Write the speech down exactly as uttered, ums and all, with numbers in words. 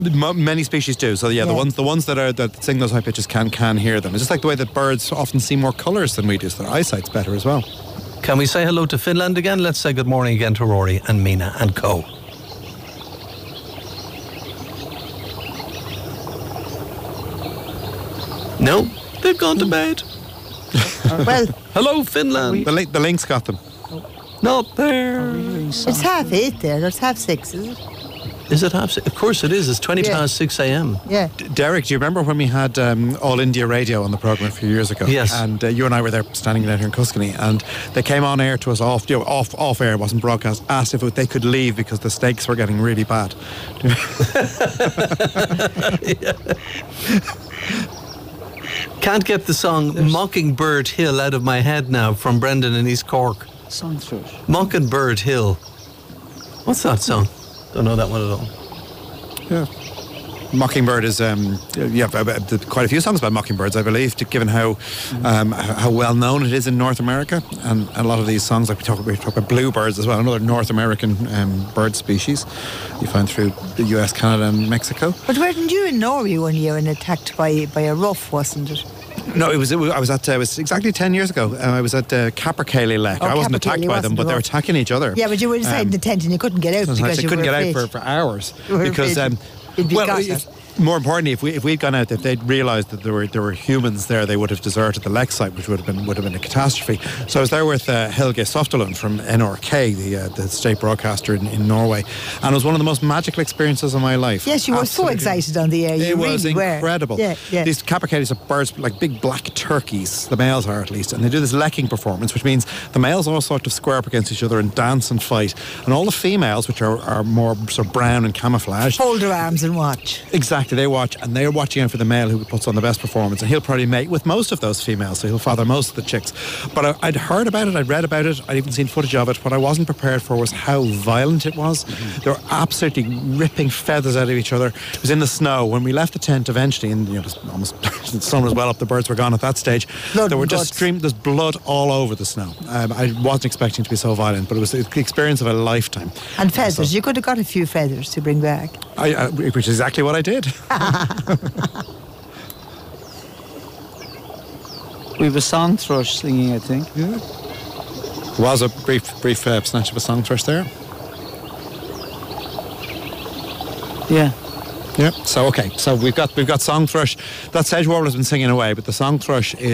M- Many species do. So yeah, Yeah. the ones the ones that are that sing those high pitches can can hear them. It's just like the way that birds often see more colours than we do, so their eyesight's better as well. Can we say hello to Finland again? Let's say good morning again to Rory and Mina and co. No, they've gone to bed. Well, Hello, Finland. The, li- the lynx got them. Not there. it's half eight there. It's half six, is it? Is it half six? Of course it is. It's twenty Yeah. past six a.m. Yeah. D- Derek, do you remember when we had um, All India Radio on the programme a few years ago? Yes. And uh, you and I were there standing down here in Tuscany, and they came on air to us off, you know, off off air, it wasn't broadcast, asked if they could leave because the stakes were getting really bad. Can't get the song Mockingbird Hill out of my head now from Brendan in East Cork. Song through it. Mockingbird Hill. What's that song? Don't know that one at all. Yeah. Mockingbird is, um, yeah, uh, uh, quite a few songs about mockingbirds, I believe, to- given how um, h- how well known it is in North America, and a lot of these songs, like we talk, we talk about bluebirds as well, another North American um, bird species you find through the U S, Canada, and Mexico. But weren't you in Norway one year and attacked by by a ruff, wasn't it? No, it was. It was I was at. Uh, it was exactly ten years ago. Uh, I was at uh, Capercaillie Lake. Oh, I wasn't attacked Capercaillie by them, wasn't but they were rough. attacking each other. Yeah, but you were inside Um, the tent and you couldn't get out Sometimes because I you couldn't were get afraid. out for, for hours You were because afraid um, you'd be well, got if- at. more importantly, if we if we'd gone out, if they'd realised that there were there were humans there, they would have deserted the Lek site, which would have been would have been a catastrophe. So I was there with uh, Helge Softolund from N R K, the uh, the state broadcaster in, in Norway, and it was one of the most magical experiences of my life. Yes, you were so Absolutely. excited on the air. You It was really were. incredible. Yeah, yeah. These capercaillies are birds like big black turkeys, the males are at least, and they do this lecking performance, which means the males all sort of square up against each other and dance and fight, and all the females, which are, are more sort of brown and camouflaged, Fold their arms and watch. exactly, they watch, and they're watching out for the male who puts on the best performance, and he'll probably mate with most of those females, so he'll father most of the chicks. But I, I'd heard about it, I'd read about it, I'd even seen footage of it. What I wasn't prepared for was how violent it was. They were absolutely ripping feathers out of each other. It was in the snow. When we left the tent eventually, and you know, just almost the sun was well up, the birds were gone at that stage. Blood there were and just guts. stream, there's blood all over the snow. Um, I wasn't expecting to be so violent, but it was the experience of a lifetime. And feathers. So- You could have got a few feathers to bring back. I, uh, which is exactly what I did. We have a song thrush singing, I think. Was a brief, brief uh, snatch of a song thrush there. Yeah. Yeah. So okay. So we've got we've got song thrush. That sedge warbler's been singing away, but the song thrush is.